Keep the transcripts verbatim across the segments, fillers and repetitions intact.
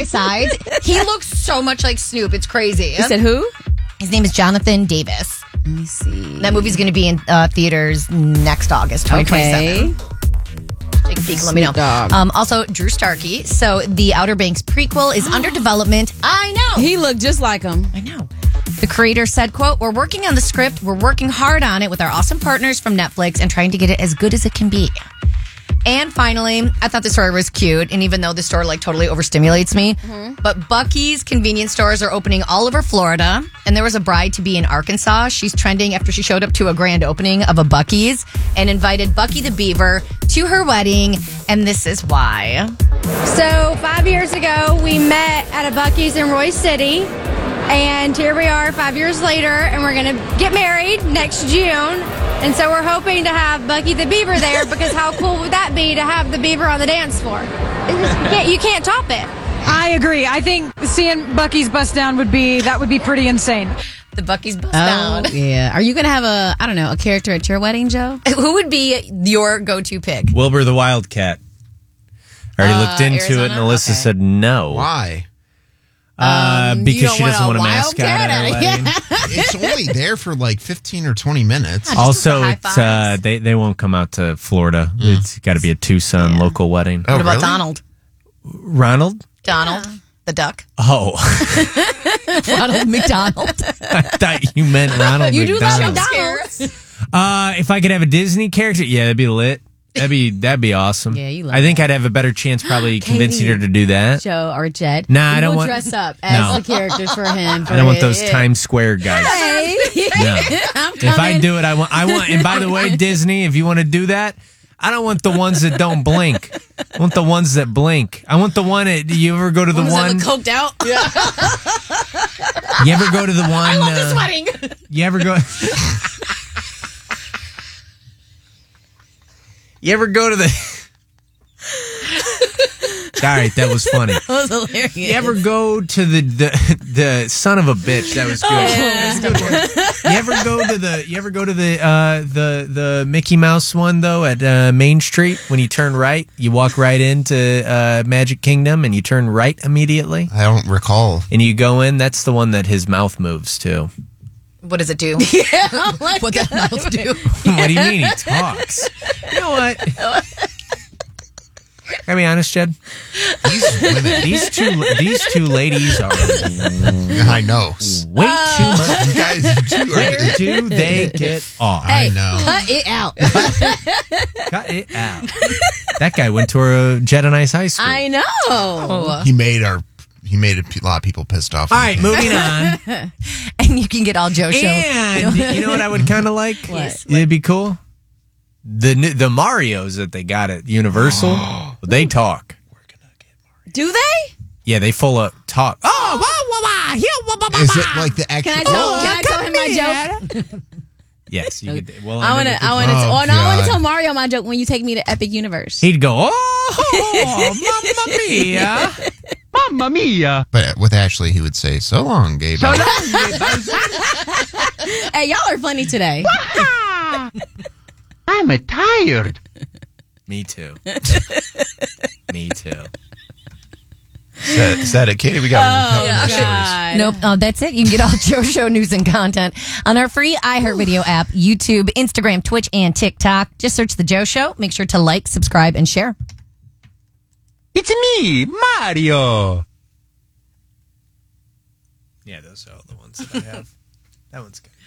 sides. He looks so much like Snoop. It's crazy. You said who? His name is Jonathan Davis. Let me see. That movie's going to be in uh, theaters next August, twenty twenty-seven. Okay. Take a peek, let me know. Um, also, Drew Starkey. So the Outer Banks prequel is under development. I know. He looked just like him. I know. The creator said, quote, "We're working on the script. We're working hard on it with our awesome partners from Netflix and trying to get it as good as it can be." And finally, I thought the story was cute. And even though the store like totally overstimulates me, mm-hmm. but Buc-ee's convenience stores are opening all over Florida. And there was a bride-to-be in Arkansas. She's trending after she showed up to a grand opening of a Buc-ee's and invited Bucky the Beaver to her wedding. And this is why. So five years ago, we met at a Buc-ee's in Roy City. And here we are five years later, and we're going to get married next June. And so we're hoping to have Bucky the Beaver there, because how cool would that be to have the Beaver on the dance floor? It's just, you, can't, you can't top it. I agree. I think seeing Bucky's bust down would be, that would be pretty insane. The Bucky's bust Oh, down. yeah. Are you going to have a, I don't know, a character at your wedding, Joe? Who would be your go-to pick? Wilbur the Wildcat. I already Uh, looked into Arizona? it, and Alyssa Okay. said no. Why? Uh, Um, you because don't she doesn't want want a a mascot wildcat at her at it. wedding. It's only there for like fifteen or twenty minutes. Also, high it's uh, fives. they they won't come out to Florida. It's got to be a Tucson local wedding. Oh, What about really? Donald? Ronald? Donald, the duck. Oh, Ronald McDonald. I thought you meant Ronald You do love McDonald. McDonald's. Uh, if I could have a Disney character, yeah, that'd be lit. That'd be that'd be awesome. Yeah, you love I think I'd have a better chance probably convincing her to do that. Joe or Jed. Nah, I We don't will want- dress up as No. the characters for him. I don't want those Times Square guys. Hey. No. I'm If I coming. do it, I want. I want. And by the way, Disney, if you want to do that, I don't want the ones that don't blink. I want the ones that blink. I want the one that you ever go to the Was one. that coked out? You ever go to the one? I love this uh, wedding. You ever go? You ever go to the? All right, that was funny. That was hilarious. You ever go to the the, the son of a bitch? That was good. That was a good one. You ever go to the you ever go to the uh, the the Mickey Mouse one though at uh, Main Street? When you turn right, you walk right into uh, Magic Kingdom, and you turn right immediately, I don't recall. and you go in. That's the one that his mouth moves to. What does it do? Yeah, oh my What does God. mouth do? What do you mean he talks? You know what? Can I be honest, Jed? These women. These two these two ladies are I know. way too much. You guys are too Where early. do they get off? I know. Cut it out. Cut it out. That guy went to a Jed and Ice High School. I know. He made our. He made a p- lot of people pissed off. All right, moving on. And you can get all Joe show. And you know what I would kind of like? What? It'd be cool. The new- the Marios that they got at Universal, they talk. Do they? Yeah, they full of talk. Oh, wah, wah, wah, here, wah, wah, wah, Is it wah. like the Can actual? I tell, Oh, can I tell him my joke? Yes, you could. Well, I want to. I want to. Oh, Oh, no, I want God. to tell Mario my joke when you take me to Epic Universe. He'd go, oh, mamma mia. Mamma mia. But with Ashley, he would say, "So long, Gabe." Hey, y'all are funny today. I'm tired. Me too. Me too. Is that, is that it, Katie? We got Oh, a couple more stories. Nope. Oh, that's it. You can get all Joe Show news and content on our free iHeartRadio app, YouTube, Instagram, Twitch, and TikTok. Just search The Joe Show. Make sure to like, subscribe, and share. It's me, Mario. Yeah, those are all the ones that I have. That one's good.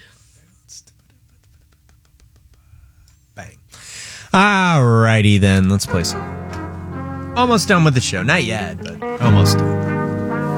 Bang. Alrighty then, let's play some. Almost done with the show. Not yet, but almost done.